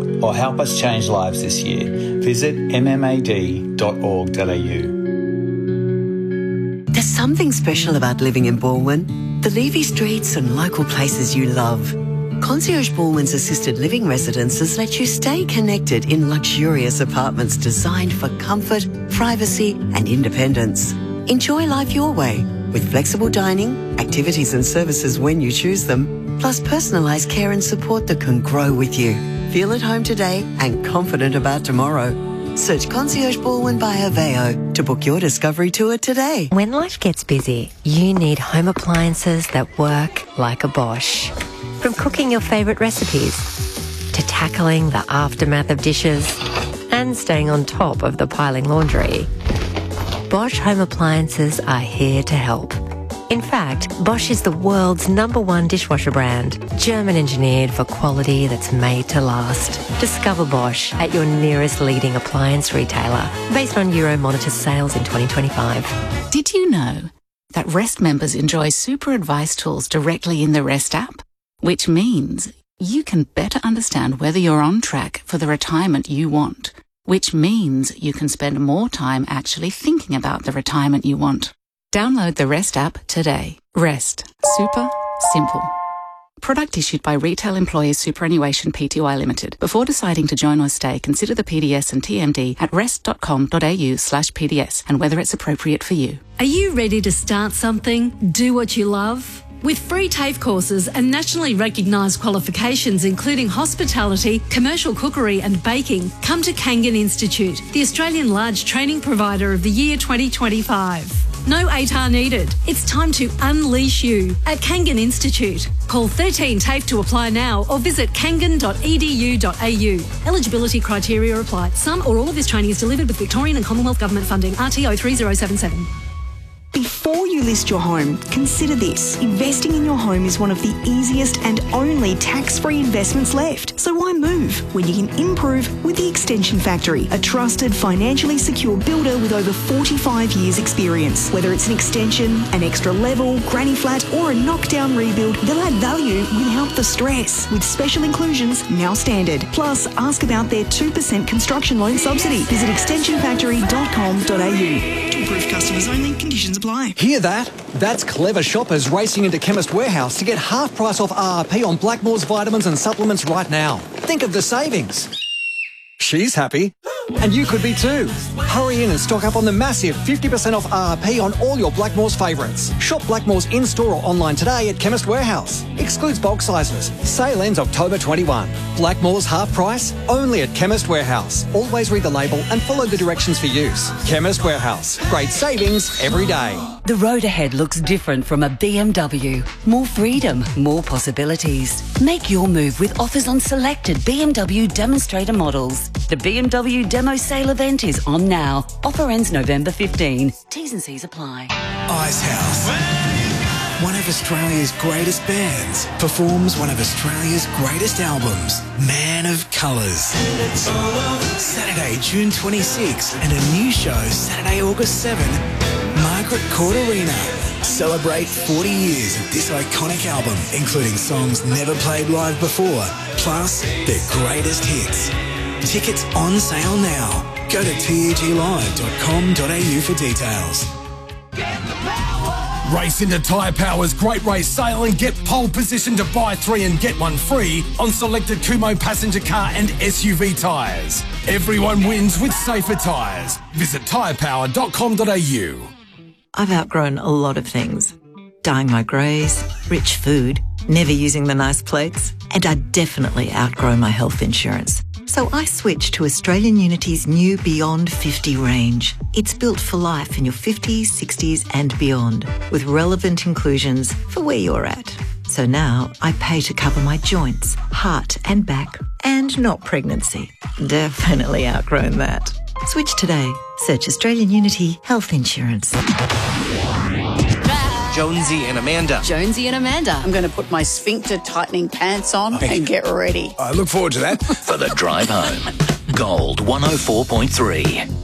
support or help us change lives this year, visit mmad.org.au. There's something special about living in Balwyn. The Levy streets and local places you love. Concierge Balwyn's assisted living residences let you stay connected in luxurious apartments designed for comfort, privacy and independence. Enjoy life your way with flexible dining, activities and services when you choose them, plus personalised care and support that can grow with you. Feel at home today and confident about tomorrow. Search Concierge Balwyn by Aveo to book your discovery tour today. When life gets busy, you need home appliances that work like a Bosch. From cooking your favourite recipes to tackling the aftermath of dishes and staying on top of the piling laundry, Bosch home appliances are here to help. In fact, Bosch is the world's #1 dishwasher brand, German engineered for quality that's made to last. Discover Bosch at your nearest leading appliance retailer, based on Euromonitor sales in 2025. Did you know that REST members enjoy super advice tools directly in the REST app? Which means you can better understand whether you're on track for the retirement you want. Which means you can spend more time actually thinking about the retirement you want. Download the REST app today. REST. Super simple. Product issued by Retail Employers Superannuation Pty Limited. Before deciding to join or stay, consider the PDS and TMD at rest.com.au/PDS and whether it's appropriate for you. Are you ready to start something? Do what you love? With free TAFE courses and nationally recognised qualifications including hospitality, commercial cookery and baking, come to Kangan Institute, the Australian large training provider of the year 2025. No ATAR needed. It's time to unleash you at Kangan Institute. Call 13 TAFE to apply now or visit kangan.edu.au. Eligibility criteria apply. Some or all of this training is delivered with Victorian and Commonwealth Government funding. RTO 3077. Before you list your home, consider this. Investing in your home is one of the easiest and only tax-free investments left. So why move when you can improve with the Extension Factory, a trusted, financially secure builder with over 45 years experience. Whether it's an extension, an extra level, granny flat or a knockdown rebuild, they'll add value without the stress, with special inclusions now standard. Plus, ask about their 2% construction loan subsidy. Visit extensionfactory.com.au. To approved customers only, conditions apply. Hear that? That's clever shoppers racing into Chemist Warehouse to get half price off RRP on Blackmores vitamins and supplements right now. Think of the savings. She's happy. And you could be too. Hurry in and stock up on the massive 50% off RRP on all your Blackmores favourites. Shop Blackmores in-store or online today at Chemist Warehouse. Excludes bulk sizes. Sale ends October 21. Blackmores half price, only at Chemist Warehouse. Always read the label and follow the directions for use. Chemist Warehouse. Great savings every day. The road ahead looks different from a BMW. More freedom, more possibilities. Make your move with offers on selected BMW demonstrator models. The BMW Demo Sale event is on now. Offer ends November 15. T's and C's apply. Icehouse, one of Australia's greatest bands, performs one of Australia's greatest albums, Man of Colours. Saturday, June 26 and a new show Saturday, August 7. Margaret Court Arena. Celebrate 40 years of this iconic album, including songs never played live before, plus their greatest hits. Tickets on sale now. Go to teglive.com.au for details. Race into Tyre Power's Great Race Sale and get pole position to buy 3 and get 1 free on selected Kumho passenger car and SUV tyres. Everyone wins with safer tyres. Visit tyrepower.com.au. I've outgrown a lot of things. Dyeing my greys, rich food, never using the nice plates, and I definitely outgrow my health insurance. So I switched to Australian Unity's new Beyond 50 range. It's built for life in your 50s, 60s and beyond, with relevant inclusions for where you're at. So now I pay to cover my joints, heart and back, and not pregnancy. Definitely outgrown that. Switch today. Search Australian Unity Health Insurance. Jonesy and Amanda. Jonesy and Amanda. I'm going to put my sphincter tightening pants on and get ready. I look forward to that. For the drive home. Gold 104.3.